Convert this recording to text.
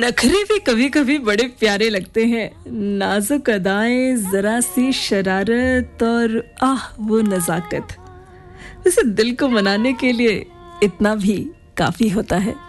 नखरे भी कभी कभी बड़े प्यारे लगते हैं, नाजुक अदाएं, जरा सी शरारत और वो नजाकत। वैसे दिल को मनाने के लिए इतना भी काफी होता है।